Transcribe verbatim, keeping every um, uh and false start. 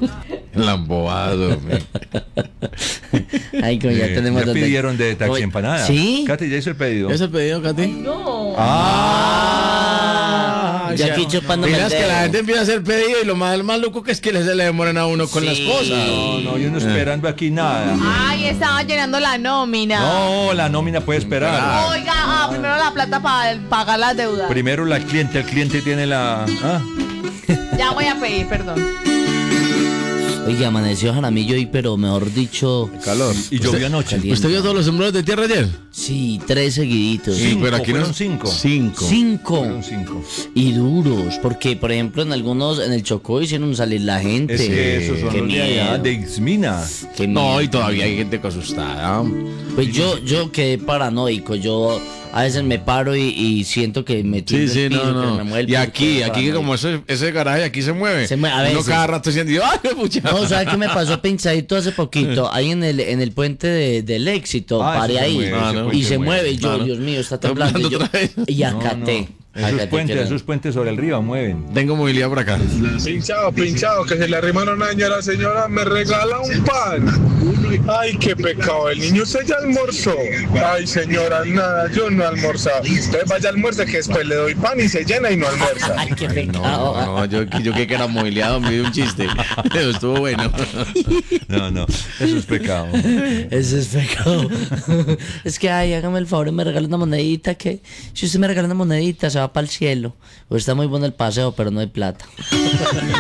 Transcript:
Lambobado. Ay, como ya Eh, tenemos... ya donde- pidieron de taxi Oye, empanada. ¿Sí? Katy, ¿ya hizo el pedido? ¿Ya se el pedido, Katy? No. Ah, Ya aquí chupándome Miras el que la dedo. gente empieza a hacer pedido y lo más maluco que es que se le demoran a uno con Sí. las cosas. No, no, yo no esperando aquí nada. Ay, estaba llenando la nómina. No, la nómina puede esperar. Oiga, ah, primero la plata para pagar las deudas. Primero la cliente, el cliente tiene la... ¿ah? Ya voy a pedir, perdón. Oye, amaneció Jaramillo hoy, pero mejor dicho... Calor. Y llovió anoche. Caliente. ¿Usted vio todos los temblores de tierra ayer? Sí, tres seguiditos. Sí, pero aquí no. fueron cinco. Cinco. Cinco. Fueron cinco. Y duros, porque por ejemplo en algunos, en el Chocó hicieron salir la gente. Es que esos son Qué los de allá, miedo. de Ixmina. Qué No, miedo. y todavía hay gente asustada. Pues yo, yo quedé paranoico, yo a veces me paro y, y siento que me Sí, tiembla sí, el piso, no, que no. me mueve el Y piso, aquí, quedo aquí que paranoico. como ese, ese garaje aquí se mueve. Se mueve, a Uno veces. cada rato diciendo, ¡ay, pucha! No, ¿sabes qué me pasó pensadito hace poquito? Ahí en el, en el puente de- del Éxito, Ah, paré ese se ahí mueve, ese y puente se mueve. mueve y yo, Claro. Dios mío, está Está temblando y, yo- temblando otra vez. y No, acaté. no. Esos Acaté puentes, que- esos puentes sobre el río mueven. Tengo movilidad por acá. Pinchado, pinchado, que se le arrimaron a la señora, señora, me regala un pan. Ay, qué pecado, el niño usted ya almorzó. Ay, señora, nada, yo no he almorzado. Usted vaya a almuerzo que después le doy pan y se llena y no almuerza. Ay, qué No, pecado. no, no, yo, yo creí que era movilidad, me dio un chiste. Pero estuvo bueno. No, no, eso es pecado. Ese es pecado. Es que, ay, hágame el favor y me regala una monedita que si usted me regala una monedita se va para el cielo. O está muy bueno el paseo, pero no hay plata.